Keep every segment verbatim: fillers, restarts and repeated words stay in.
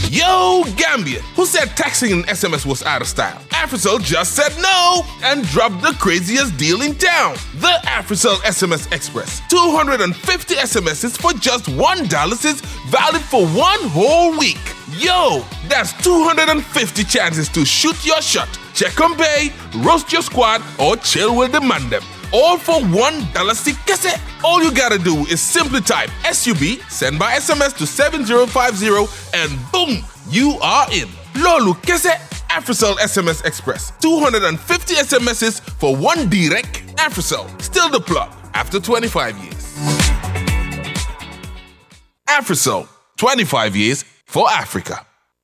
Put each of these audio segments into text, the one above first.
Yo, Gambian, who said texting and S M S was out of style? Africell just said no and dropped the craziest deal in town. The Africell S M S Express. two hundred fifty S M Ses for just one dollar is valid for one whole week. Yo, that's two hundred fifty chances to shoot your shot, check on bay, roast your squad, or chill with the mandem. All for one dollar sikese. All you gotta do is simply type S U B, send by S M S to seven zero five zero, and boom, you are in. Lolu kese, Africell S M S Express. two hundred fifty S M Ses for one direct. Africell, still the plug after twenty-five years. Africell, twenty-five years for Africa.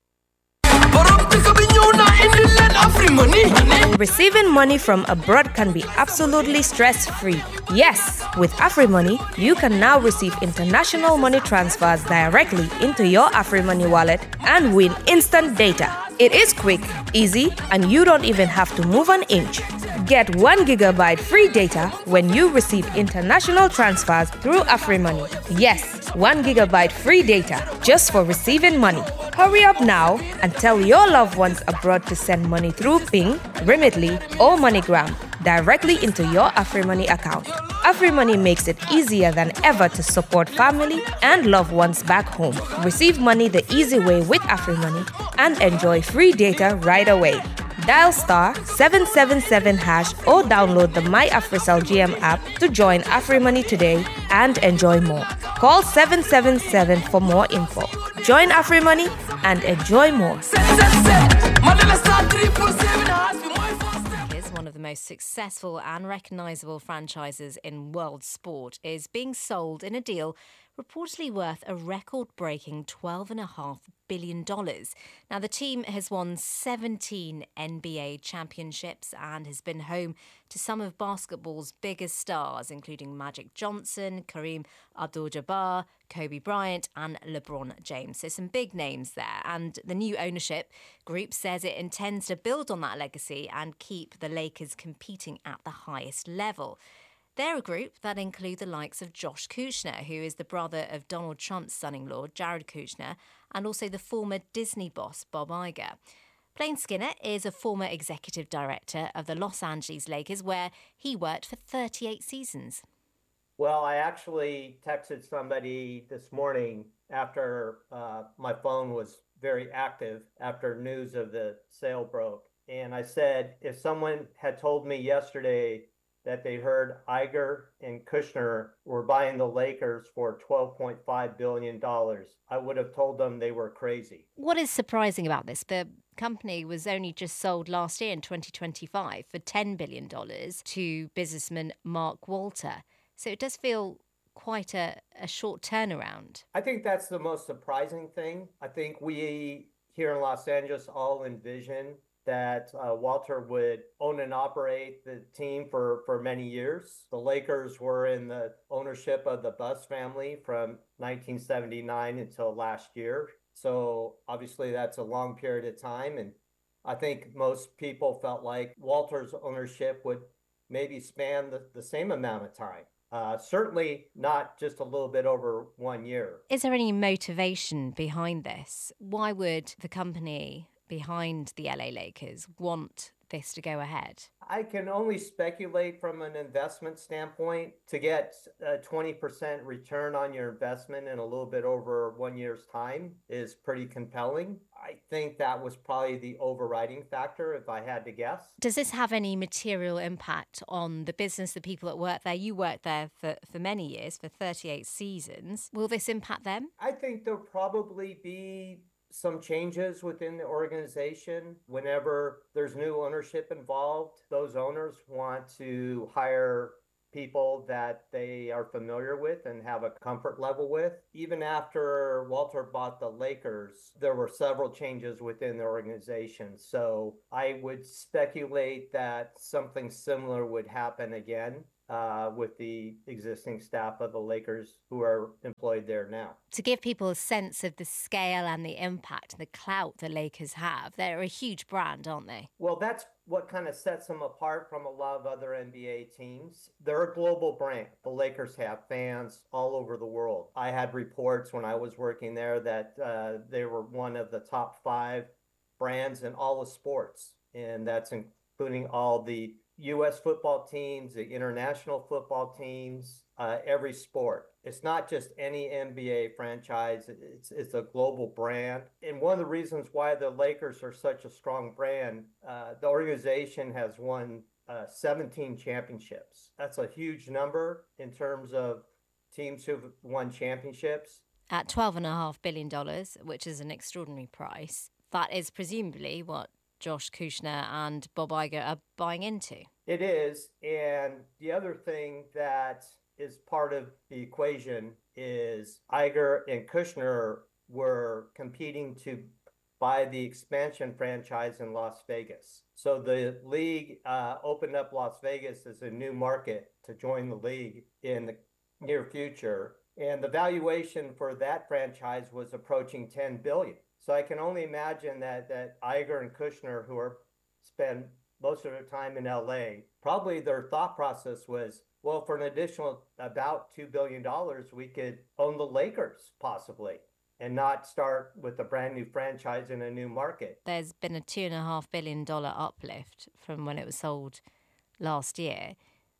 Receiving money from abroad can be absolutely stress-free. Yes, with AfriMoney, you can now receive international money transfers directly into your AfriMoney wallet and win instant data. It is quick, easy, and you don't even have to move an inch. Get one gigabyte free data when you receive international transfers through AfriMoney. Yes, one gigabyte free data just for receiving money. Hurry up now and tell your loved ones abroad to send money through Ping, Remitly, or MoneyGram directly into your AfriMoney account. AfriMoney makes it easier than ever to support family and loved ones back home. Receive money the easy way with AfriMoney and enjoy free data right away. Dial star seven seven seven hash or download the My AfriCell G M app to join AfriMoney today and enjoy more. Call seven seven seven for more info. Join AfriMoney and enjoy more. One of the most successful and recognisable franchises in world sport is being sold in a deal reportedly worth a record-breaking twelve point five billion dollars. Now, the team has won seventeen N B A championships and has been home to some of basketball's biggest stars, including Magic Johnson, Kareem Abdul-Jabbar, Kobe Bryant and LeBron James. So some big names there. And the new ownership group says it intends to build on that legacy and keep the Lakers competing at the highest level. They're a group that include the likes of Josh Kushner, who is the brother of Donald Trump's son-in-law, Jared Kushner, and also the former Disney boss, Bob Iger. Blaine Skinner is a former executive director of the Los Angeles Lakers, where he worked for thirty-eight seasons. Well, I actually texted somebody this morning after uh, my phone was very active after news of the sale broke. And I said, if someone had told me yesterday that they heard Iger and Kushner were buying the Lakers for twelve point five billion dollars, I would have told them they were crazy. What is surprising about this? The company was only just sold last year in twenty twenty-five for ten billion dollars to businessman Mark Walter. So it does feel quite a, a short turnaround. I think that's the most surprising thing. I think we here in Los Angeles all envision that uh, Walter would own and operate the team for, for many years. The Lakers were in the ownership of the Buss family from nineteen seventy-nine until last year. So obviously that's a long period of time. And I think most people felt like Walter's ownership would maybe span the, the same amount of time. Uh, certainly not just a little bit over one year. Is there any motivation behind this? Why would the company behind the L A Lakers want this to go ahead? I can only speculate from an investment standpoint. To get a twenty percent return on your investment in a little bit over one year's time is pretty compelling. I think that was probably the overriding factor if I had to guess. Does this have any material impact on the business, the people that work there? You worked there for, for many years, for thirty-eight seasons. Will this impact them? I think there'll probably be some changes within the organization. Whenever there's new ownership involved, those owners want to hire people that they are familiar with and have a comfort level with. Even after Walter bought the Lakers, there were several changes within the organization. So I would speculate that something similar would happen again. uh, with the existing staff of the Lakers who are employed there now. To give people a sense of the scale and the impact, the clout the Lakers have, they're a huge brand, aren't they? Well, that's what kind of sets them apart from a lot of other N B A teams. They're a global brand. The Lakers have fans all over the world. I had reports when I was working there that uh, they were one of the top five brands in all of sports, and that's including all the U S football teams, the international football teams, uh, every sport. It's not just any N B A franchise. It's it's a global brand. And one of the reasons why the Lakers are such a strong brand, uh, the organization has won uh, seventeen championships. That's a huge number in terms of teams who've won championships. At twelve point five billion dollars, which is an extraordinary price, that is presumably what Josh Kushner and Bob Iger are buying into. It is. And the other thing that is part of the equation is Iger and Kushner were competing to buy the expansion franchise in Las Vegas. So the league uh, opened up Las Vegas as a new market to join the league in the near future. And the valuation for that franchise was approaching ten billion dollars. So I can only imagine that that Iger and Kushner, who are spend most of their time in L A, probably their thought process was, well, for an additional about two billion dollars, we could own the Lakers possibly and not start with a brand new franchise in a new market. There's been a two point five billion dollars uplift from when it was sold last year.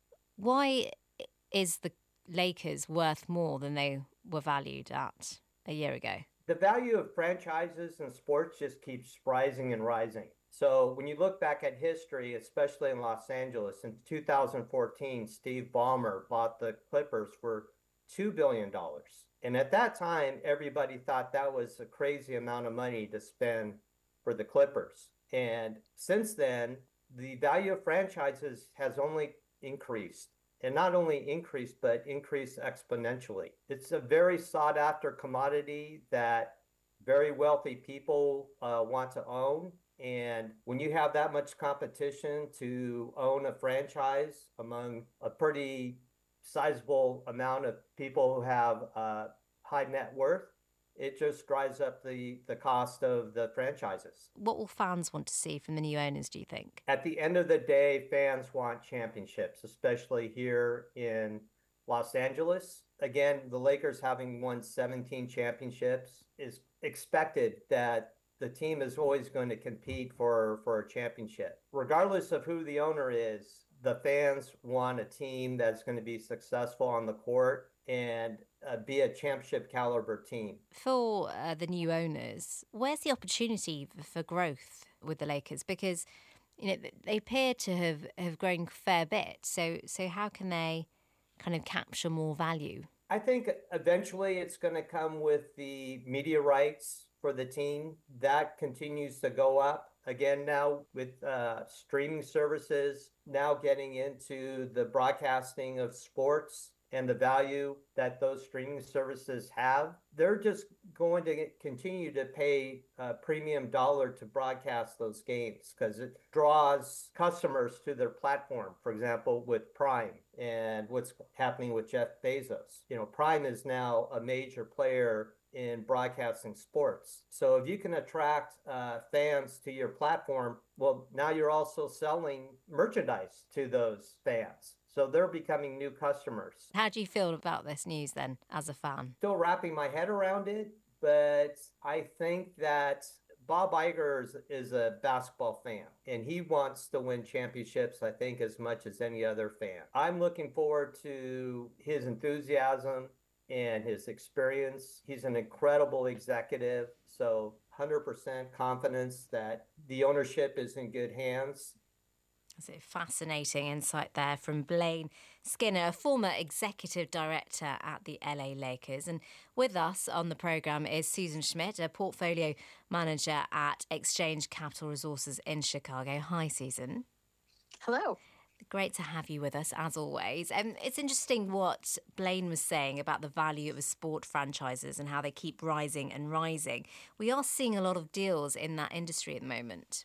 Why is the Lakers worth more than they were valued at a year ago? The value of franchises in sports just keeps rising and rising. So when you look back at history, especially in Los Angeles, in two thousand fourteen, Steve Ballmer bought the Clippers for two billion dollars. And at that time, everybody thought that was a crazy amount of money to spend for the Clippers. And since then, the value of franchises has only increased. And not only increased, but increased exponentially. It's a very sought after commodity that very wealthy people uh, want to own. And when you have that much competition to own a franchise among a pretty sizable amount of people who have uh, high net worth, it just drives up the, the cost of the franchises. What will fans want to see from the new owners, do you think? At the end of the day, fans want championships, especially here in Los Angeles. Again, the Lakers having won seventeen championships is expected that the team is always going to compete for, for a championship. Regardless of who the owner is, the fans want a team that's going to be successful on the court and uh, be a championship caliber team. For uh, the new owners, where's the opportunity for growth with the Lakers? Because you know they appear to have, have grown a fair bit. So so how can they kind of capture more value? I think eventually it's going to come with the media rights for the team. That continues to go up. Again, now with uh, streaming services, now getting into the broadcasting of sports and the value that those streaming services have, they're just going to continue to pay a premium dollar to broadcast those games because it draws customers to their platform. For example, with Prime and what's happening with Jeff Bezos. You know, Prime is now a major player in broadcasting sports. So if you can attract uh, fans to your platform, well, now you're also selling merchandise to those fans. So they're becoming new customers. How do you feel about this news then, as a fan? Still wrapping my head around it, but I think that Bob Iger is, is a basketball fan, and he wants to win championships, I think, as much as any other fan. I'm looking forward to his enthusiasm and his experience. He's an incredible executive, so one hundred percent confidence that the ownership is in good hands. That's a fascinating insight there from Blaine Skinner, a former executive director at the L A Lakers. And with us on the programme is Susan Schmidt, a portfolio manager at Exchange Capital Resources in Chicago. Hi, Susan. Hello. Great to have you with us, as always. Um, it's interesting what Blaine was saying about the value of sport franchises and how they keep rising and rising. We are seeing a lot of deals in that industry at the moment.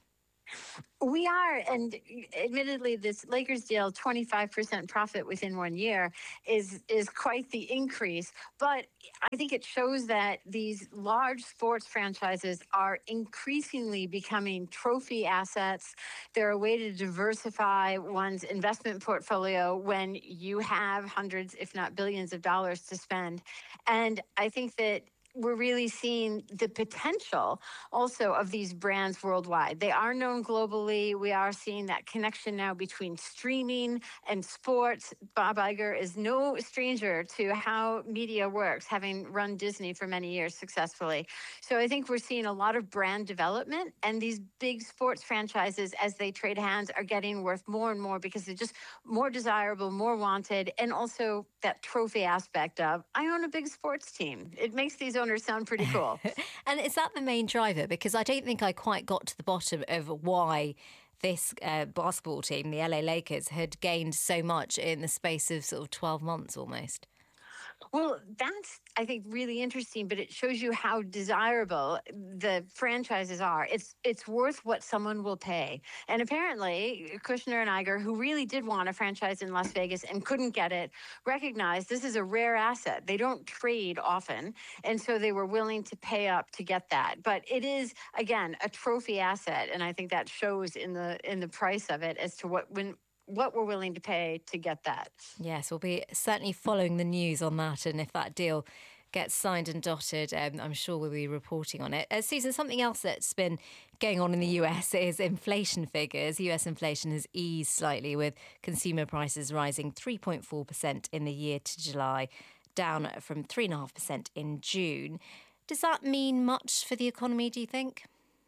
We are, and admittedly, this Lakers deal, twenty-five percent profit within one year, is is quite the increase. But I think it shows that these large sports franchises are increasingly becoming trophy assets. They're a way to diversify one's investment portfolio when you have hundreds, if not billions, of dollars to spend. And I think that we're really seeing the potential also of these brands worldwide. They are known globally. We are seeing that connection now between streaming and sports. Bob Iger is no stranger to how media works, having run Disney for many years successfully. So I think we're seeing a lot of brand development, and these big sports franchises, as they trade hands, are getting worth more and more because they're just more desirable, more wanted, and also that trophy aspect of, I own a big sports team. It makes these owners sound pretty cool. And is that the main driver? Because I don't think I quite got to the bottom of why this uh, basketball team, the L A Lakers, had gained so much in the space of sort of twelve months almost. Well, that's, I think, really interesting, but it shows you how desirable the franchises are. It's it's worth what someone will pay. And apparently, Kushner and Iger, who really did want a franchise in Las Vegas and couldn't get it, recognized this is a rare asset. They don't trade often, and so they were willing to pay up to get that. But it is, again, a trophy asset, and I think that shows in the in the price of it as to what when. what we're willing to pay to get that. Yes, we'll be certainly following the news on that, and if that deal gets signed and dotted, um, I'm sure we'll be reporting on it. Uh, Susan, something else that's been going on in the U S is inflation figures. U S inflation has eased slightly, with consumer prices rising three point four percent in the year to July, down from three point five percent in June. Does that mean much for the economy, do you think?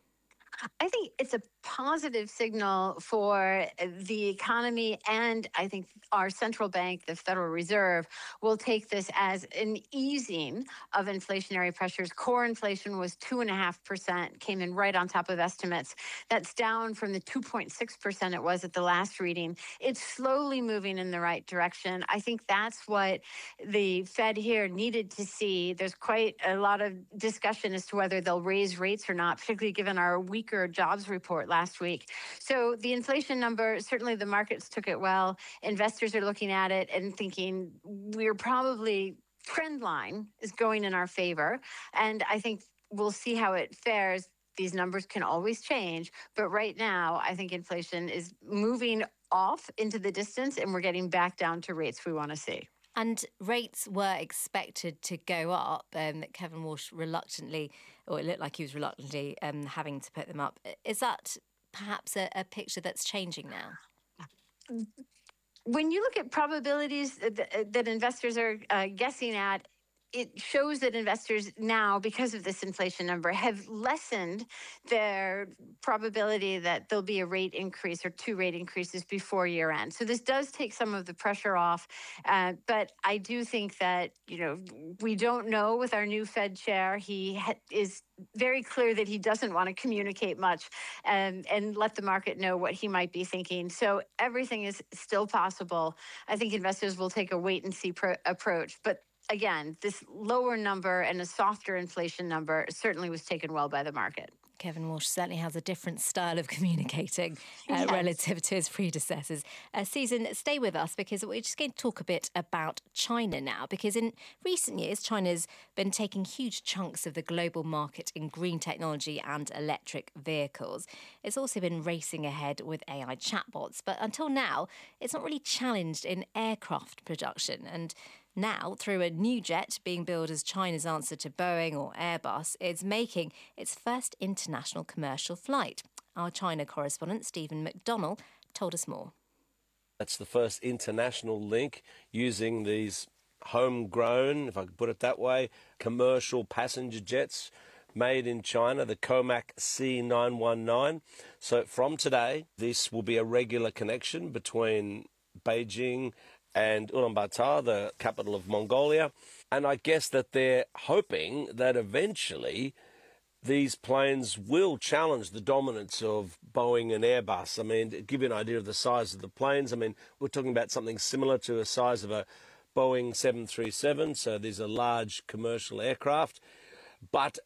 I think it's a positive signal for the economy, and I think our central bank, the Federal Reserve, will take this as an easing of inflationary pressures. Core inflation was two point five percent, came in right on top of estimates. That's down from the two point six percent it was at the last reading. It's slowly moving in the right direction. I think that's what the Fed here needed to see. There's quite a lot of discussion as to whether they'll raise rates or not, particularly given our weaker jobs report last week. So the inflation number, certainly the markets took it well. Investors are looking at it and thinking we're probably, trend line is going in our favor. And I think we'll see how it fares. These numbers can always change. But right now, I think inflation is moving off into the distance, and we're getting back down to rates we want to see. And rates were expected to go up. Um, Kevin Walsh reluctantly, or it looked like he was reluctantly um, having to put them up. Is that perhaps a, a picture that's changing now? When you look at probabilities that, that investors are uh, guessing at, it shows that investors now, because of this inflation number, have lessened their probability that there'll be a rate increase or two rate increases before year end. So this does take some of the pressure off. Uh, but I do think that, you know, we don't know with our new Fed chair. He ha- is very clear that he doesn't want to communicate much and, and let the market know what he might be thinking. So everything is still possible. I think investors will take a wait and see pro- approach. But again, this lower number and a softer inflation number certainly was taken well by the market. Kevin Walsh certainly has a different style of communicating uh, yes. relative to his predecessors. Uh, Susan, stay with us because we're just going to talk a bit about China now, because in recent years, China's been taking huge chunks of the global market in green technology and electric vehicles. It's also been racing ahead with A I chatbots, but until now, it's not really challenged in aircraft production. And now, through a new jet being billed as China's answer to Boeing or Airbus, it's making its first international commercial flight. Our China correspondent, Stephen McDonnell, told us more. That's the first international link using these homegrown, if I could put it that way, commercial passenger jets made in China, the Comac C nine one nine. So from today, this will be a regular connection between Beijing and Ulaanbaatar, the capital of Mongolia. And I guess that they're hoping that eventually these planes will challenge the dominance of Boeing and Airbus. I mean, to give you an idea of the size of the planes, I mean, we're talking about something similar to the size of a Boeing seven thirty-seven, so these are large commercial aircraft. But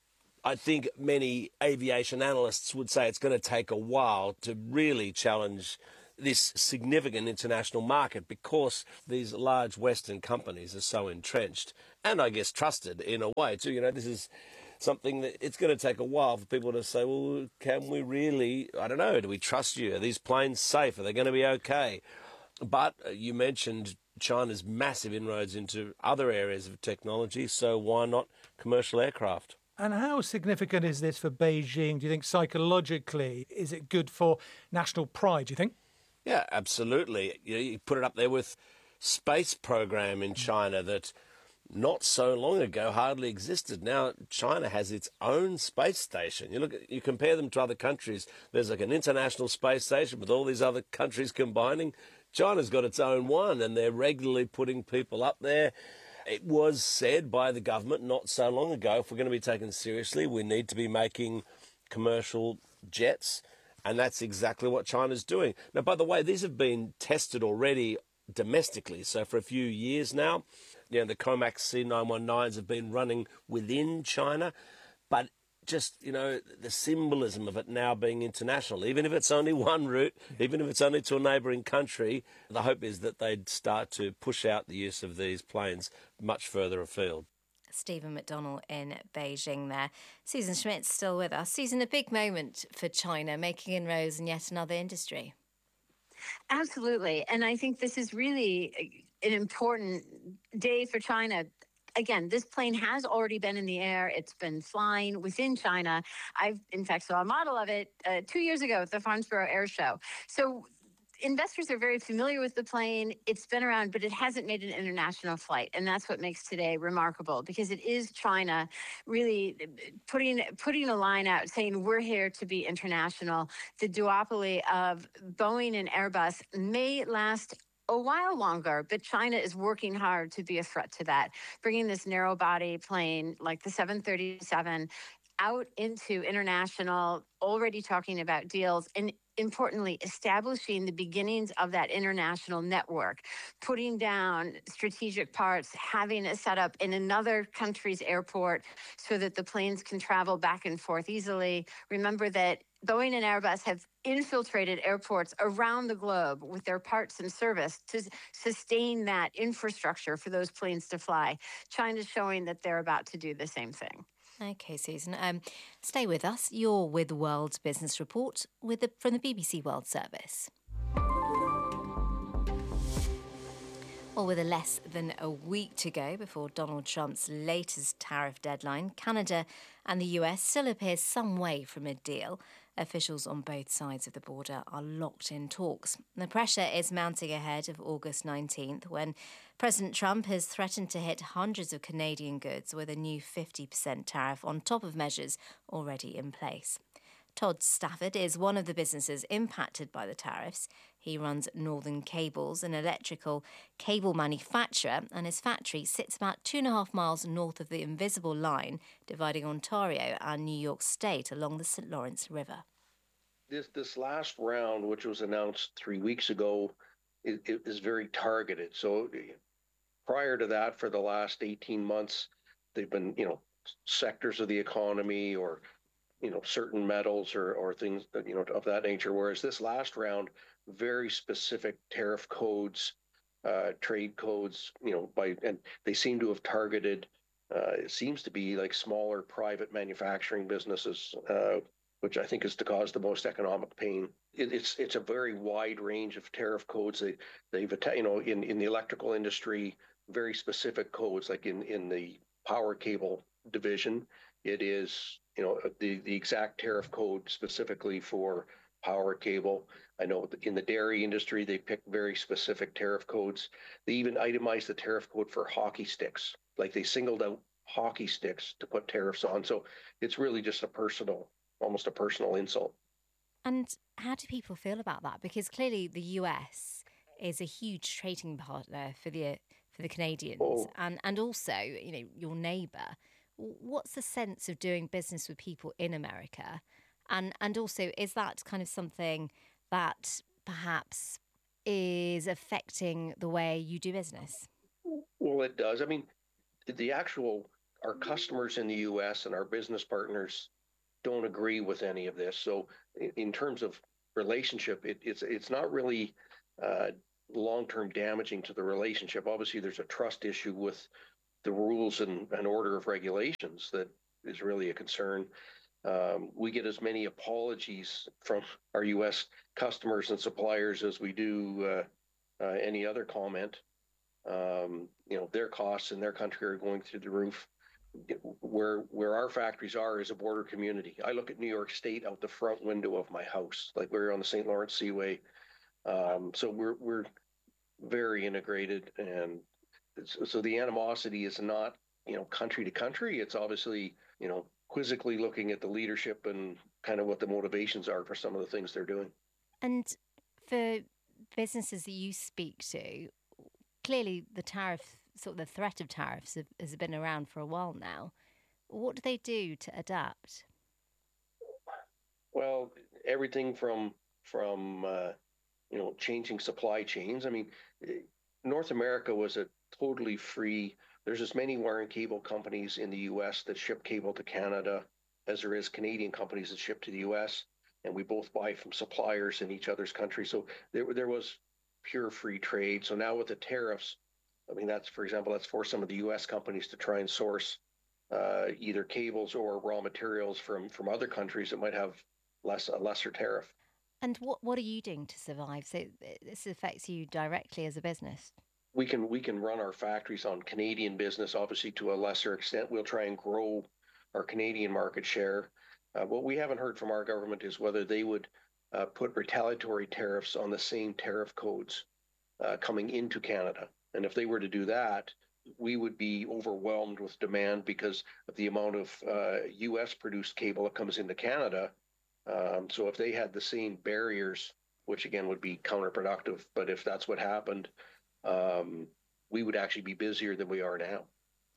I think many aviation analysts would say it's going to take a while to really challenge this significant international market because these large Western companies are so entrenched and I guess trusted in a way too. You know, this is something that it's going to take a while for people to say, well, can we really, I don't know, do we trust you? Are these planes safe? Are they going to be okay? But uh, you mentioned China's massive inroads into other areas of technology, so why not commercial aircraft? And how significant is this for Beijing? Do you think psychologically, is it good for national pride, do you think? Yeah, absolutely. You know, you put it up there with space program in China that not so long ago hardly existed. Now China has its own space station. You look at, you compare them to other countries. There's like an international space station with all these other countries combining. China's got its own one, and they're regularly putting people up there. It was said by the government not so long ago, if we're going to be taken seriously, we need to be making commercial jets, and that's exactly what China's doing. Now, by the way, these have been tested already domestically, so for a few years now. You know, the COMAC C nine nineteens have been running within China, but just, you know, the symbolism of it now being international, even if it's only one route, even if it's only to a neighbouring country, the hope is that they'd start to push out the use of these planes much further afield. Stephen McDonnell in Beijing there. Susan Schmidt's still with us. Susan, a big moment for China, making inroads in yet another industry. Absolutely. And I think this is really an important day for China. Again, this plane has already been in the air. It's been flying within China. I've, in fact, saw a model of it uh, two years ago at the Farnborough Air Show. So investors are very familiar with the plane. It's been around, but it hasn't made an international flight. And that's what makes today remarkable, because it is China really putting putting a line out saying we're here to be international. The duopoly of Boeing and Airbus may last a while longer, but China is working hard to be a threat to that, bringing this narrow body plane like the seven thirty-seven out into international, already talking about deals, and importantly, establishing the beginnings of that international network, putting down strategic parts, having it set up in another country's airport so that the planes can travel back and forth easily. Remember that Boeing and Airbus have infiltrated airports around the globe with their parts and service to sustain that infrastructure for those planes to fly. China's showing that they're about to do the same thing. Okay, Susan. Um, stay with us. You're with World Business Report with the, from the B B C World Service. Well, with a less than a week to go before Donald Trump's latest tariff deadline, Canada and the U S still appear some way from a deal. Officials on both sides of the border are locked in talks. The pressure is mounting ahead of August nineteenth, when President Trump has threatened to hit hundreds of Canadian goods with a new fifty percent tariff on top of measures already in place. Todd Stafford is one of the businesses impacted by the tariffs. He runs Northern Cables, an electrical cable manufacturer, and his factory sits about two and a half miles north of the invisible line dividing Ontario and New York State along the Saint Lawrence River. This this last round, which was announced three weeks ago, it, it is very targeted. So prior to that, for the last eighteen months, they've been, you know, sectors of the economy or, you know, certain metals or, or things that, you know, of that nature. Whereas this last round, very specific tariff codes, uh, trade codes, you know, by, and they seem to have targeted, uh, it seems to be like smaller private manufacturing businesses, uh, which I think is to cause the most economic pain. It, it's it's a very wide range of tariff codes. They, they've, you know, in, in the electrical industry, very specific codes, like in, in the power cable division, it is, you know, the, the exact tariff code specifically for power cable. I know in the dairy industry, they pick very specific tariff codes. They even itemized the tariff code for hockey sticks. Like they singled out hockey sticks to put tariffs on. So it's really just a personal, almost a personal insult. And how do people feel about that? Because clearly the U S is a huge trading partner for the for the Canadians, oh. and and also, you know, your neighbour. What's the sense of doing business with people in America? And and also, is that kind of something that perhaps is affecting the way you do business? Well, it does. I mean, the actual our customers in the U S and our business partners don't agree with any of this. So in, in terms of relationship, it, it's it's not really uh, long-term damaging to the relationship. Obviously, there's a trust issue with the rules and, and order of regulations that is really a concern. Um, we get as many apologies from our U S customers and suppliers as we do uh, uh, any other comment. Um, you know, their costs in their country are going through the roof. Where where our factories are is a border community. I look at New York State out the front window of my house, like we're on the Saint Lawrence Seaway. Um, so we're we're very integrated, and so the animosity is not, you know, country to country. It's obviously, you know, quizzically looking at the leadership and kind of what the motivations are for some of the things they're doing. And for businesses that you speak to, clearly the tariff, sort of the threat of tariffs have, has been around for a while now. What do they do to adapt? Well, everything from from uh, you know, changing supply chains. I mean, North America was a totally free. There's as many wire and cable companies in the U S that ship cable to Canada as there is Canadian companies that ship to the U S, and we both buy from suppliers in each other's country. So there there was pure free trade. So now with the tariffs, I mean, that's, for example, that's forced some of the U S companies to try and source uh, either cables or raw materials from, from other countries that might have less a lesser tariff. And what, what are you doing to survive? So this affects you directly as a business. We can we can run our factories on Canadian business, obviously to a lesser extent. We'll try and grow our Canadian market share. Uh, what we haven't heard from our government is whether they would uh, put retaliatory tariffs on the same tariff codes uh, coming into Canada. And if they were to do that, we would be overwhelmed with demand because of the amount of uh, U S produced cable that comes into Canada. Um, so if they had the same barriers, which again would be counterproductive, but if that's what happened, um, we would actually be busier than we are now.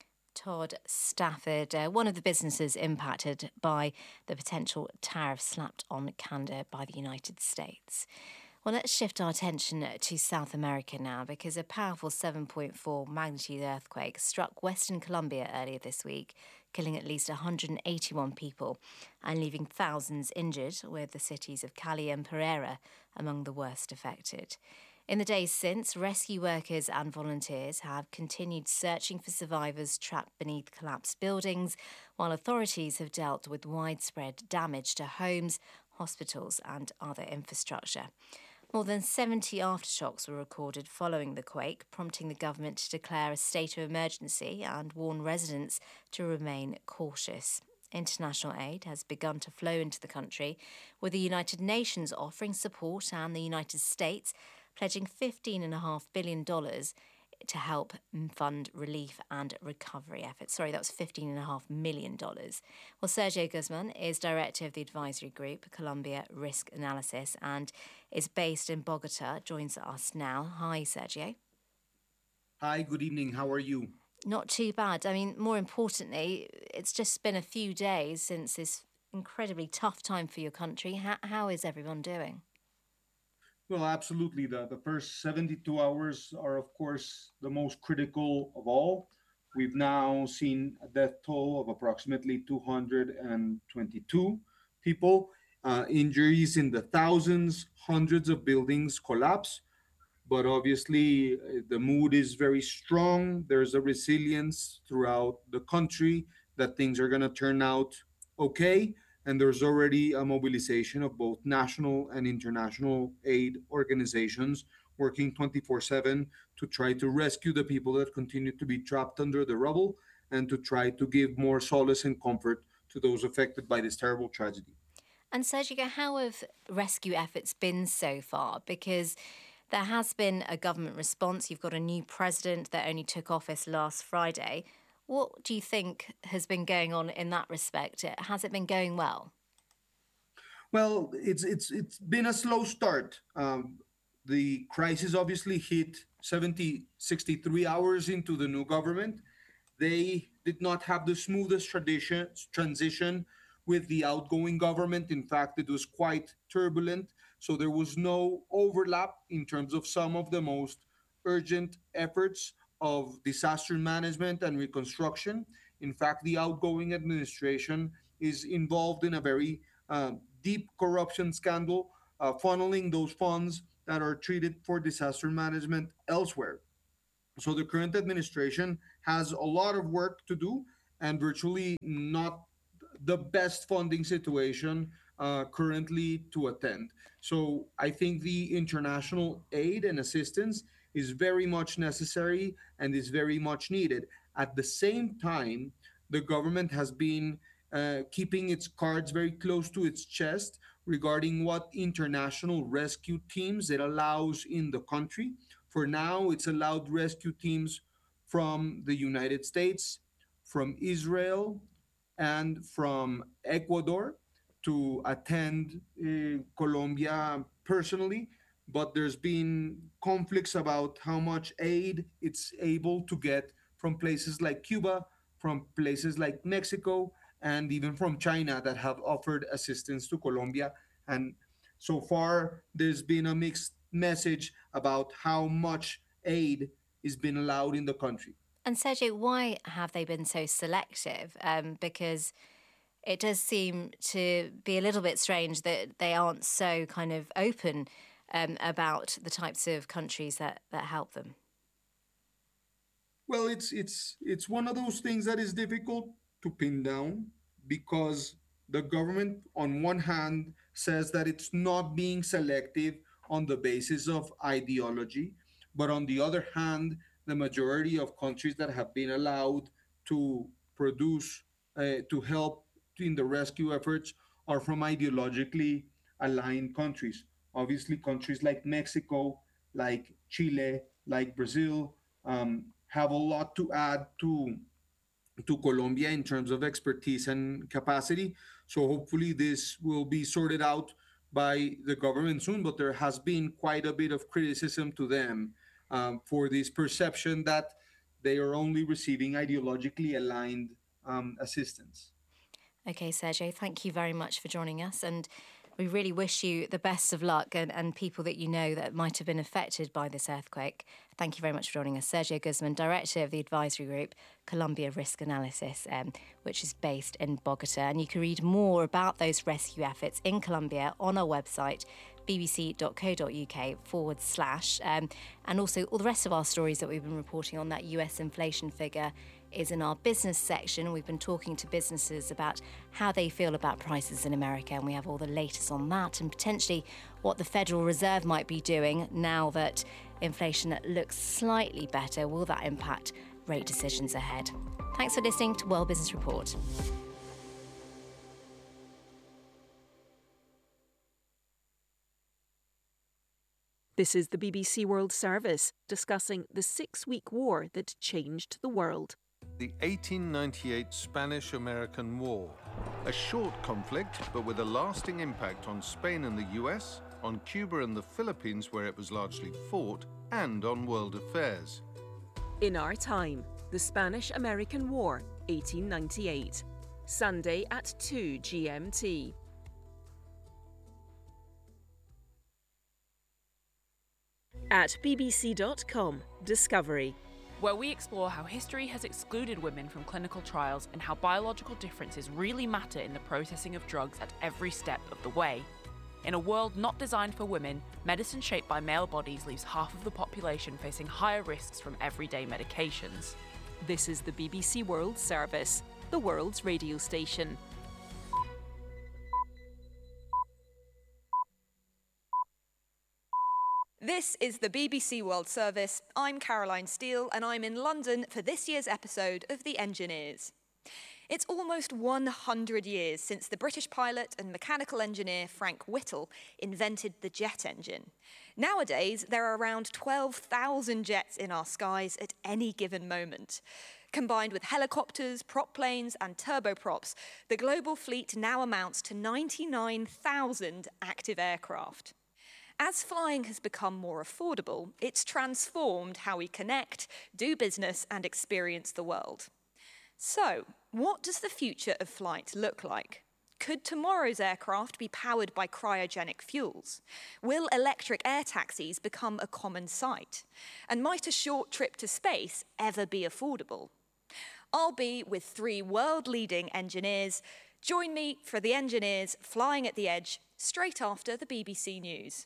Todd Stafford, uh, one of the businesses impacted by the potential tariff slapped on Canada by the United States. Well, let's shift our attention to South America now, because a powerful seven point four magnitude earthquake struck Western Colombia earlier this week, killing at least one hundred eighty-one people and leaving thousands injured, with the cities of Cali and Pereira among the worst affected. In the days since, rescue workers and volunteers have continued searching for survivors trapped beneath collapsed buildings, while authorities have dealt with widespread damage to homes, hospitals and other infrastructure. More than seventy aftershocks were recorded following the quake, prompting the government to declare a state of emergency and warn residents to remain cautious. International aid has begun to flow into the country, with the United Nations offering support and the United States pledging fifteen point five billion dollars to help fund relief and recovery efforts. Sorry, that was fifteen point five million dollars. Well, Sergio Guzman is director of the advisory group, Colombia Risk Analysis, and is based in Bogota, joins us now. Hi, Sergio. Hi, good evening. How are you? Not too bad. I mean, more importantly, it's just been a few days since this incredibly tough time for your country. How, how is everyone doing? Well, absolutely. The, the first seventy-two hours are, of course, the most critical of all. We've now seen a death toll of approximately two hundred twenty-two people, uh, injuries in the thousands, hundreds of buildings collapse. But obviously, the mood is very strong. There's a resilience throughout the country that things are going to turn out okay. And there's already a mobilization of both national and international aid organizations working twenty-four seven to try to rescue the people that continue to be trapped under the rubble and to try to give more solace and comfort to those affected by this terrible tragedy. And Sergio, how have rescue efforts been so far? Because there has been a government response. You've got a new president that only took office last Friday. What do you think has been going on in that respect? Has it been going well? Well, it's it's it's been a slow start. Um, the crisis obviously hit seventy, sixty-three hours into the new government. They did not have the smoothest tradition, transition with the outgoing government. In fact, it was quite turbulent. So there was no overlap in terms of some of the most urgent efforts of disaster management and reconstruction. In fact, the outgoing administration is involved in a very uh, deep corruption scandal, uh, funneling those funds that are treated for disaster management elsewhere. So the current administration has a lot of work to do and virtually not the best funding situation uh, currently to attend. So I think the international aid and assistance is very much necessary and is very much needed. At the same time, the government has been uh, keeping its cards very close to its chest regarding what international rescue teams it allows in the country. For now, it's allowed rescue teams from the United States, from Israel, and from Ecuador to attend uh, Colombia personally. But there's been conflicts about how much aid it's able to get from places like Cuba, from places like Mexico, and even from China that have offered assistance to Colombia. And so far, there's been a mixed message about how much aid is being allowed in the country. And Sergio, why have they been so selective? Um, because it does seem to be a little bit strange that they aren't so kind of open um, about the types of countries that, that help them. Well, it's it's it's one of those things that is difficult to pin down because the government, on one hand, says that it's not being selective on the basis of ideology, but on the other hand, the majority of countries that have been allowed to produce, uh, to help in the rescue efforts are from ideologically aligned countries. Obviously, countries like Mexico, like Chile, like Brazil, um, have a lot to add to, to Colombia in terms of expertise and capacity. So hopefully this will be sorted out by the government soon, but there has been quite a bit of criticism to them um, for this perception that they are only receiving ideologically aligned um, assistance. Okay, Sergio, thank you very much for joining us. And we really wish you the best of luck and, and people that you know that might have been affected by this earthquake. Thank you very much for joining us. Sergio Guzman, Director of the advisory group Colombia Risk Analysis, um, which is based in Bogota. And you can read more about those rescue efforts in Colombia on our website, bbc.co.uk forward slash. Um, and also all the rest of our stories that we've been reporting on, that U S inflation figure is in our business section. We've been talking to businesses about how they feel about prices in America, and we have all the latest on that and potentially what the Federal Reserve might be doing now that inflation looks slightly better. Will that impact rate decisions ahead? Thanks for listening to World Business Report. This is the B B C World Service, discussing the six-week war that changed the world. The eighteen ninety-eight Spanish-American War. A short conflict, but with a lasting impact on Spain and the U S, on Cuba and the Philippines, where it was largely fought, and on world affairs. In Our Time, the Spanish-American War, eighteen ninety-eight. Sunday at two G M T. At b b c dot com, Discovery, where we explore how history has excluded women from clinical trials and how biological differences really matter in the processing of drugs at every step of the way. In a world not designed for women, medicine shaped by male bodies leaves half of the population facing higher risks from everyday medications. This is the B B C World Service, the world's radio station. This is the B B C World Service. I'm Caroline Steele and I'm in London for this year's episode of The Engineers. It's almost one hundred years since the British pilot and mechanical engineer Frank Whittle invented the jet engine. Nowadays, there are around twelve thousand jets in our skies at any given moment. Combined with helicopters, prop planes and turboprops, the global fleet now amounts to ninety-nine thousand active aircraft. As flying has become more affordable, it's transformed how we connect, do business, and experience the world. So, what does the future of flight look like? Could tomorrow's aircraft be powered by cryogenic fuels? Will electric air taxis become a common sight? And might a short trip to space ever be affordable? I'll be with three world-leading engineers. Join me for the Engineers Flying at the Edge straight after the B B C News.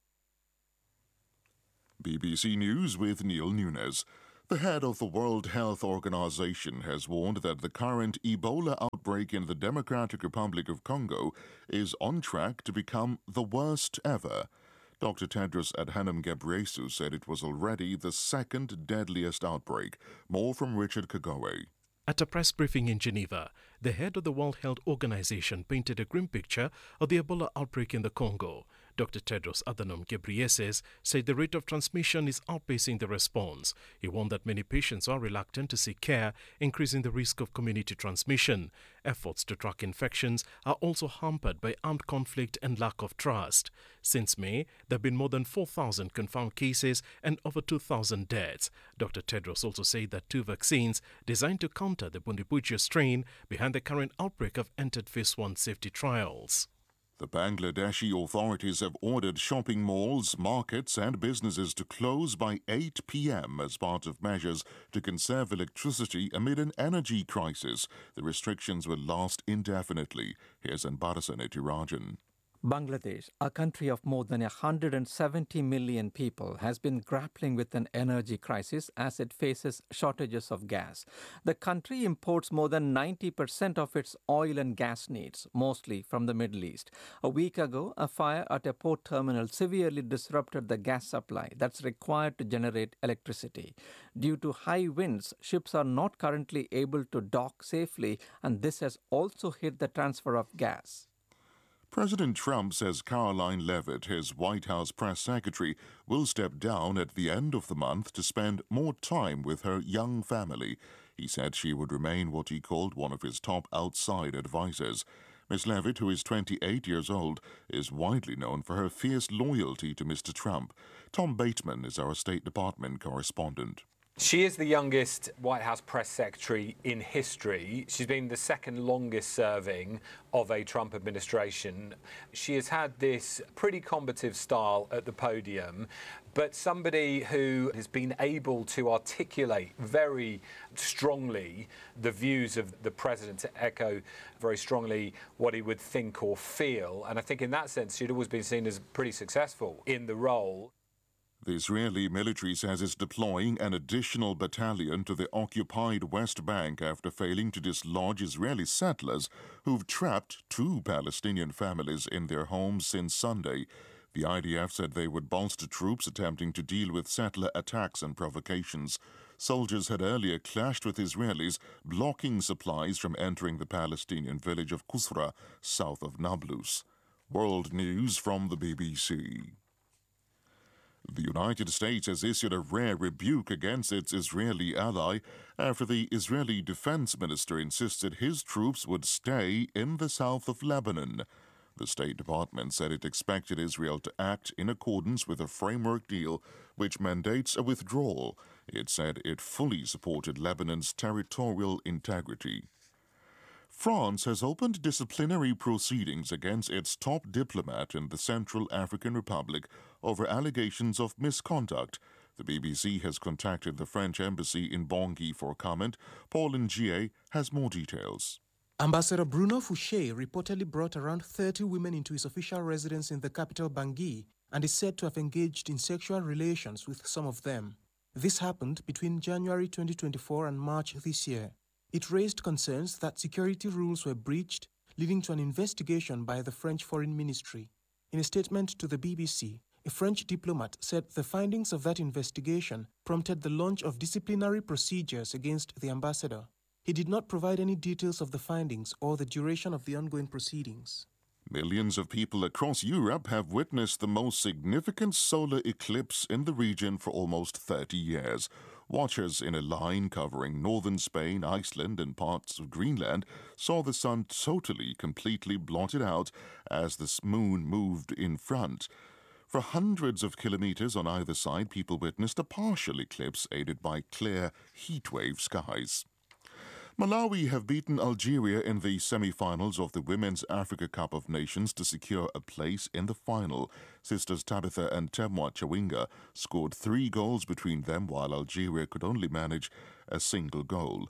B B C News with Neil Nunes. The head of the World Health Organization has warned that the current Ebola outbreak in the Democratic Republic of Congo is on track to become the worst ever. Doctor Tedros Adhanom Ghebreyesus said it was already the second deadliest outbreak. More from Richard Kagoe. At a press briefing in Geneva, the head of the World Health Organization painted a grim picture of the Ebola outbreak in the Congo. Doctor Tedros Adhanom Ghebreyesus said the rate of transmission is outpacing the response. He warned that many patients are reluctant to seek care, increasing the risk of community transmission. Efforts to track infections are also hampered by armed conflict and lack of trust. Since May, there have been more than four thousand confirmed cases and over two thousand deaths. Doctor Tedros also said that two vaccines designed to counter the Bundibugyo strain behind the current outbreak have entered phase one safety trials. The Bangladeshi authorities have ordered shopping malls, markets and businesses to close by eight p.m. as part of measures to conserve electricity amid an energy crisis. The restrictions will last indefinitely. Here's Anbarasan Etirajan. Bangladesh, a country of more than one hundred seventy million people, has been grappling with an energy crisis as it faces shortages of gas. The country imports more than ninety percent of its oil and gas needs, mostly from the Middle East. A week ago, a fire at a port terminal severely disrupted the gas supply that's required to generate electricity. Due to high winds, ships are not currently able to dock safely, and this has also hit the transfer of gas. President Trump says Caroline Leavitt, his White House press secretary, will step down at the end of the month to spend more time with her young family. He said she would remain what he called one of his top outside advisors. Miss Leavitt, who is twenty-eight years old, is widely known for her fierce loyalty to Mister Trump. Tom Bateman is our State Department correspondent. She is the youngest White House press secretary in history. She's been the second longest serving of a Trump administration. She has had this pretty combative style at the podium, but somebody who has been able to articulate very strongly the views of the president, to echo very strongly what he would think or feel. And I think in that sense, she'd always been seen as pretty successful in the role. The Israeli military says it's deploying an additional battalion to the occupied West Bank after failing to dislodge Israeli settlers who've trapped two Palestinian families in their homes since Sunday. The I D F said they would bolster troops attempting to deal with settler attacks and provocations. Soldiers had earlier clashed with Israelis, blocking supplies from entering the Palestinian village of Qusra, south of Nablus. World News from the B B C. The United States has issued a rare rebuke against its Israeli ally after the Israeli defense minister insisted his troops would stay in the south of Lebanon. The State Department said it expected Israel to act in accordance with a framework deal which mandates a withdrawal. It said it fully supported Lebanon's territorial integrity. France has opened disciplinary proceedings against its top diplomat in the Central African Republic over allegations of misconduct. The B B C has contacted the French embassy in Bangui for comment. Paul Ngie has more details. Ambassador Bruno Fouché reportedly brought around thirty women into his official residence in the capital Bangui and is said to have engaged in sexual relations with some of them. This happened between January twenty twenty-four and March this year. It raised concerns that security rules were breached, leading to an investigation by the French Foreign Ministry. In a statement to the B B C, a French diplomat said the findings of that investigation prompted the launch of disciplinary procedures against the ambassador. He did not provide any details of the findings or the duration of the ongoing proceedings. Millions of people across Europe have witnessed the most significant solar eclipse in the region for almost thirty years. Watchers in a line covering northern Spain, Iceland, and parts of Greenland saw the sun totally, completely blotted out as the moon moved in front. For hundreds of kilometers on either side, people witnessed a partial eclipse aided by clear heatwave skies. Malawi have beaten Algeria in the semi-finals of the Women's Africa Cup of Nations to secure a place in the final. Sisters Tabitha and Temwa Chawinga scored three goals between them, while Algeria could only manage a single goal.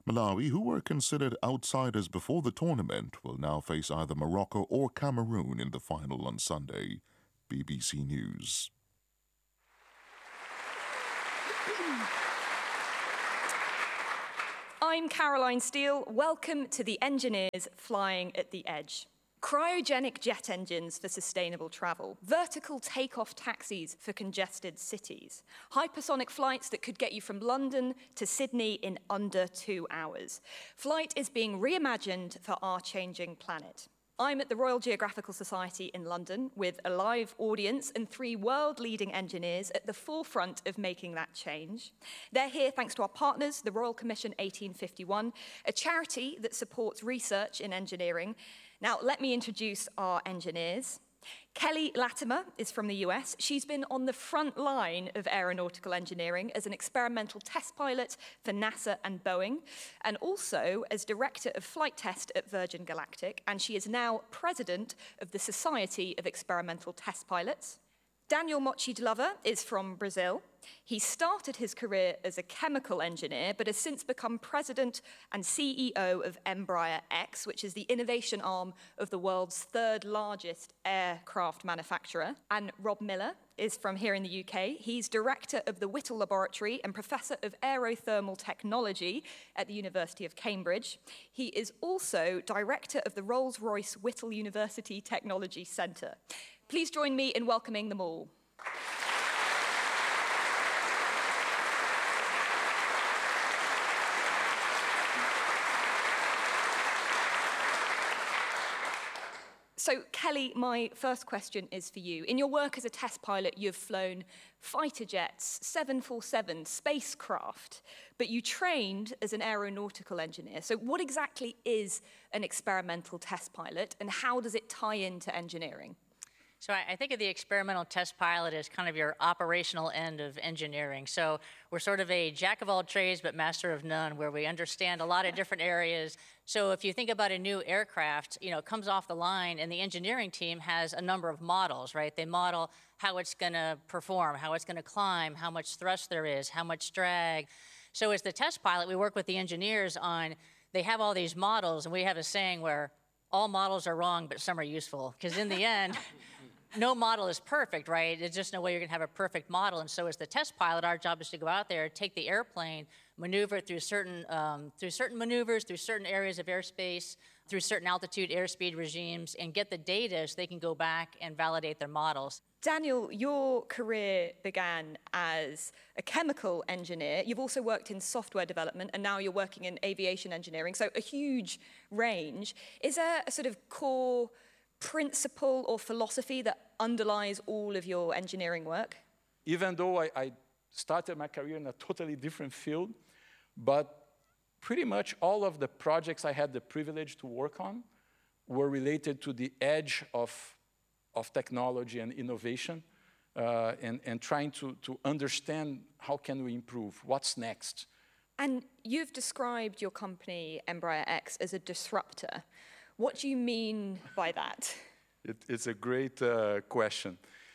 Malawi, who were considered outsiders before the tournament, will now face either Morocco or Cameroon in the final on Sunday. B B C News. I'm Caroline Steele. Welcome to the Engineers Flying at the Edge. Cryogenic jet engines for sustainable travel, vertical takeoff taxis for congested cities, hypersonic flights that could get you from London to Sydney in under two hours. Flight is being reimagined for our changing planet. I'm at the Royal Geographical Society in London with a live audience and three world-leading engineers at the forefront of making that change. They're here thanks to our partners, the Royal Commission eighteen fifty-one, a charity that supports research in engineering. Now, let me introduce our engineers. Kelly Latimer is from the U S. She's been on the front line of aeronautical engineering as an experimental test pilot for NASA and Boeing, and also as director of flight test at Virgin Galactic, and she is now president of the Society of Experimental Test Pilots. Daniel Mochi de Lava is from Brazil. He started his career as a chemical engineer, but has since become president and C E O of Embraer X, which is the innovation arm of the world's third largest aircraft manufacturer. And Rob Miller is from here in the U K. He's director of the Whittle Laboratory and professor of aerothermal technology at the University of Cambridge. He is also director of the Rolls-Royce Whittle University Technology Centre. Please join me in welcoming them all. So, Kelly, my first question is for you. In your work as a test pilot, you've flown fighter jets, seven forty-seven spacecraft, but you trained as an aeronautical engineer. So what exactly is an experimental test pilot, and how does it tie into engineering? So I think of the experimental test pilot as kind of your operational end of engineering. So we're sort of a jack of all trades but master of none, where we understand a lot of different areas. So if you think about a new aircraft, you know, it comes off the line, and the engineering team has a number of models, right? They model how it's going to perform, how it's going to climb, how much thrust there is, how much drag. So as the test pilot, we work with the engineers on, they have all these models, and we have a saying where all models are wrong, but some are useful. Because in the end, no model is perfect, right? There's just no way you're going to have a perfect model. And so as the test pilot, our job is to go out there, take the airplane, maneuver it through certain, um, through certain maneuvers, through certain areas of airspace, through certain altitude airspeed regimes, and get the data so they can go back and validate their models. Daniel, your career began as a chemical engineer. You've also worked in software development, and now you're working in aviation engineering, so a huge range. Is there a sort of core principle or philosophy that underlies all of your engineering work? Even though I, I started my career in a totally different field, but pretty much all of the projects I had the privilege to work on were related to the edge of, of technology and innovation, uh, and, and trying to, to understand how can we improve, what's next. And you've described your company, Embraer X, as a disruptor. What do you mean by that? It, it's a great uh, question.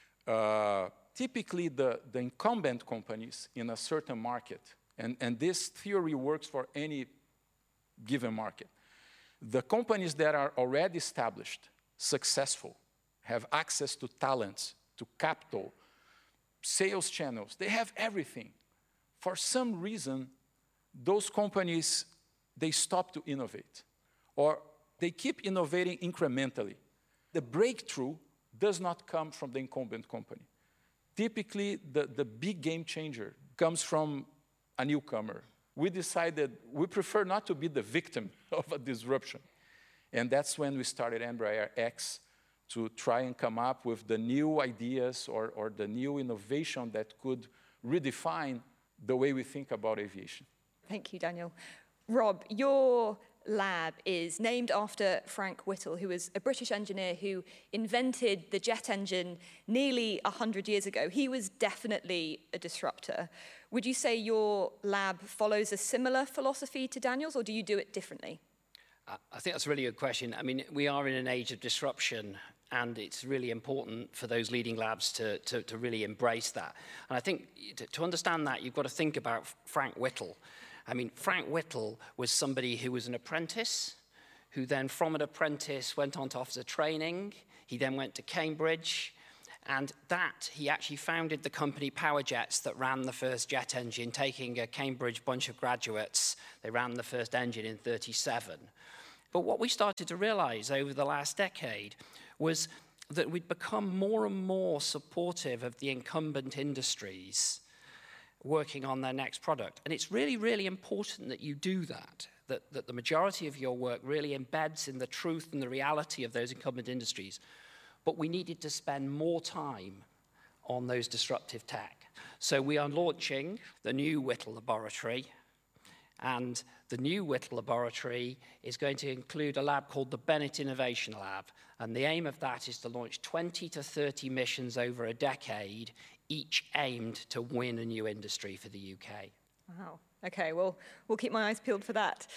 Uh, typically, the, the incumbent companies in a certain market, and, and this theory works for any given market, the companies that are already established, successful, have access to talents, to capital, sales channels, they have everything. For some reason, those companies, they stop to innovate, or they keep innovating incrementally. The breakthrough does not come from the incumbent company. Typically, the, the big game changer comes from a newcomer. We decided we prefer not to be the victim of a disruption. And that's when we started Embraer X, to try and come up with the new ideas or, or the new innovation that could redefine the way we think about aviation. Thank you, Daniel. Rob, your lab is named after Frank Whittle, who was a British engineer who invented the jet engine nearly one hundred years ago. He was definitely a disruptor. Would you say your lab follows a similar philosophy to Daniel's, or do you do it differently? I think that's a really good question. I mean, we are in an age of disruption, and it's really important for those leading labs to, to, to really embrace that. And I think to, to understand that, you've got to think about Frank Whittle. I mean, Frank Whittle was somebody who was an apprentice, who then from an apprentice went on to officer training. He then went to Cambridge, and that, he actually founded the company Powerjets that ran the first jet engine, taking a Cambridge bunch of graduates. They ran the first engine in thirty-seven. But what we started to realize over the last decade was that we'd become more and more supportive of the incumbent industries working on their next product. And it's really, really important that you do that, that, that the majority of your work really embeds in the truth and the reality of those incumbent industries. But we needed to spend more time on those disruptive tech. So we are launching the new Whittle Laboratory, and the new Whittle Laboratory is going to include a lab called the Bennett Innovation Lab. And the aim of that is to launch twenty to thirty missions over a decade, each aimed to win a new industry for the U K. Wow. Okay, well, we'll keep my eyes peeled for that.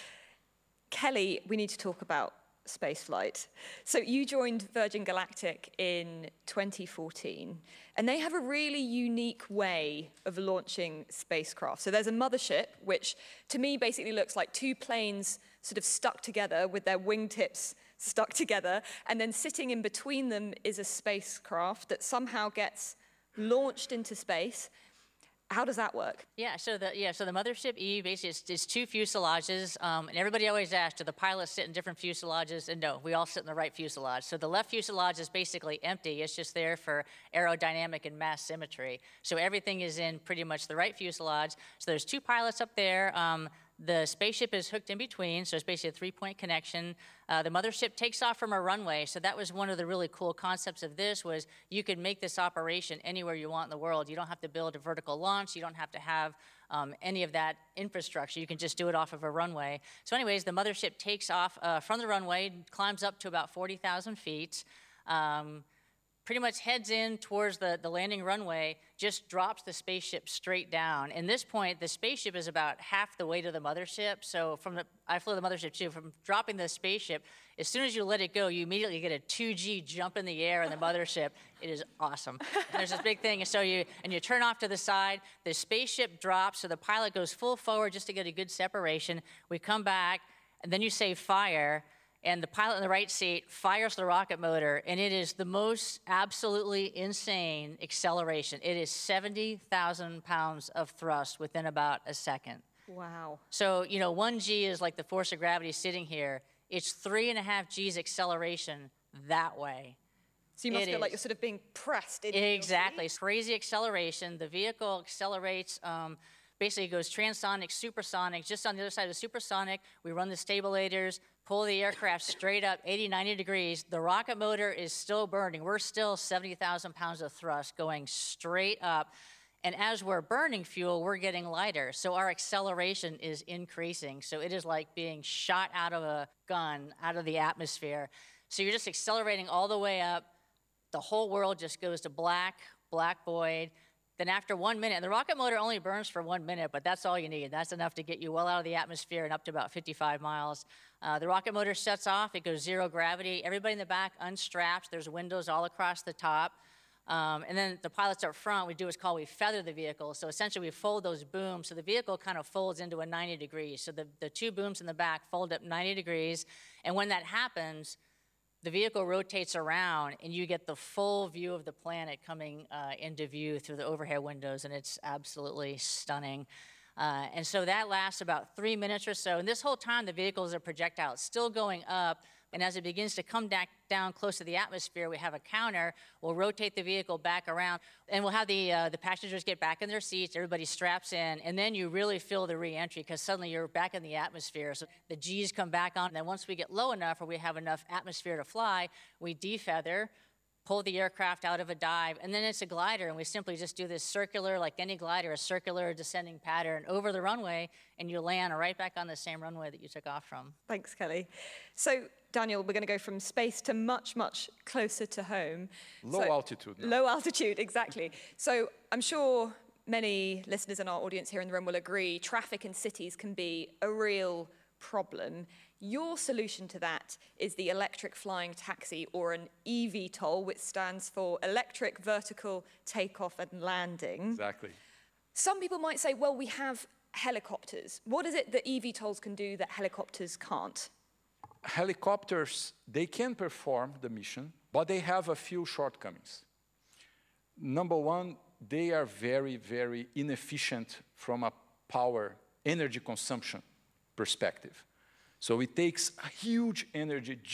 Kelly, we need to talk about spaceflight. So you joined Virgin Galactic in twenty fourteen, and they have a really unique way of launching spacecraft. So there's a mothership, which to me basically looks like two planes sort of stuck together with their wingtips stuck together, and then sitting in between them is a spacecraft that somehow gets launched into space. How does that work? Yeah, so the yeah, so the mothership E basically is, is two fuselages, um, and everybody always asks, do the pilots sit in different fuselages? And no, we all sit in the right fuselage. So the left fuselage is basically empty. It's just there for aerodynamic and mass symmetry. So everything is in pretty much the right fuselage. So there's two pilots up there. Um, The spaceship is hooked in between, so it's basically a three-point connection. Uh, the mothership takes off from a runway, so that was one of the really cool concepts of this, was you could make this operation anywhere you want in the world. You don't have to build a vertical launch. You don't have to have um, any of that infrastructure. You can just do it off of a runway. So anyways, the mothership takes off uh, from the runway, climbs up to about forty thousand feet, um, pretty much heads in towards the, the landing runway, just drops the spaceship straight down. And this point, the spaceship is about half the weight of the mothership. So from the, I flew the mothership too, from dropping the spaceship, as soon as you let it go, you immediately get a two G jump in the air in the mothership. It is awesome. And there's this big thing, and so you, and you turn off to the side, the spaceship drops, so the pilot goes full forward just to get a good separation. We come back, and then you say fire, and the pilot in the right seat fires the rocket motor, and it is the most absolutely insane acceleration. It is seventy thousand pounds of thrust within about a second. Wow. So, you know, one G is like the force of gravity sitting here. It's three and a half G's acceleration that way. So you must It feel is. like you're sort of being pressed into Exactly. It's crazy acceleration. The vehicle accelerates, um, basically goes transonic, supersonic. Just on the other side of supersonic, we run the stabilators, pull the aircraft straight up eighty, ninety degrees. The rocket motor is still burning. We're still seventy thousand pounds of thrust going straight up. And as we're burning fuel, we're getting lighter. So our acceleration is increasing. So it is like being shot out of a gun, out of the atmosphere. So you're just accelerating all the way up. The whole world just goes to black, black void. Then after one minute, the rocket motor only burns for one minute, but that's all you need. That's enough to get you well out of the atmosphere and up to about fifty-five miles. Uh, the rocket motor shuts off. It goes zero gravity. Everybody in the back unstraps. There's windows all across the top. Um, and then the pilots up front, we do what's called we feather the vehicle. So essentially we fold those booms. So the vehicle kind of folds into a ninety degrees. So the, the two booms in the back fold up ninety degrees. And when that happens, the vehicle rotates around and you get the full view of the planet coming uh, into view through the overhead windows, and it's absolutely stunning. Uh, and so that lasts about three minutes or so. And this whole time, the vehicle is a projectile. It's still going up. And as it begins to come back down close to the atmosphere, we have a counter. We'll rotate the vehicle back around, and we'll have the, uh, the passengers get back in their seats. Everybody straps in, and then you really feel the re-entry because suddenly you're back in the atmosphere. So the G's come back on, and then once we get low enough or we have enough atmosphere to fly, we defeather, pull the aircraft out of a dive, and then it's a glider, and we simply just do this circular, like any glider, a circular descending pattern over the runway, and you land right back on the same runway that you took off from. Thanks, Kelly. So, Daniel, we're going to go from space to much, much closer to home. Low So- altitude now. Low altitude, exactly. So I'm sure many listeners in our audience here in the room will agree traffic in cities can be a real problem. Your solution to that is the electric flying taxi, or an E V TOL, which stands for Electric Vertical Takeoff and Landing. Exactly. Some people might say, well, we have helicopters. What is it that eVTOLs can do that helicopters can't? Helicopters, they can perform the mission, but they have a few shortcomings. Number one, they are very, very inefficient from a power, energy consumption perspective. So it takes a huge energy